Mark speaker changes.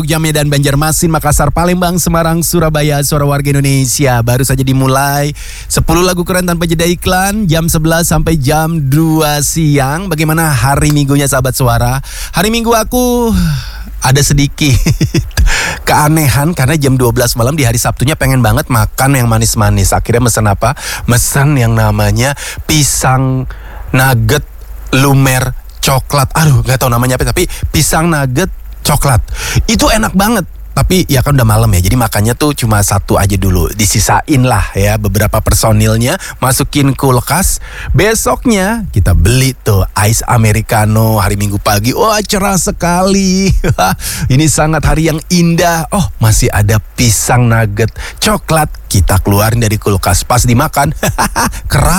Speaker 1: Jogja, Medan, Banjarmasin, Makassar, Palembang, Semarang, Surabaya, suara warga Indonesia. Baru saja dimulai 10 lagu keren tanpa jeda iklan, jam 11 sampai jam 2 siang. Bagaimana hari Minggunya sahabat suara? Hari Minggu aku ada sedikit keanehan karena jam 12 malam di hari Sabtunya pengen banget makan yang manis-manis. Akhirnya mesen apa? Mesen yang namanya pisang nugget lumer coklat. Aduh, gak tahu namanya apa, tapi pisang nugget coklat. Itu enak banget. Tapi ya kan udah malam ya, jadi makannya tuh cuma satu aja dulu. Disisain lah ya beberapa personilnya, masukin kulkas. Besoknya kita beli tuh ice americano hari Minggu pagi. Wah, cerah sekali. Ini sangat hari yang indah. Oh, masih ada pisang nugget coklat. Kita keluarin dari kulkas. Pas dimakan, keras.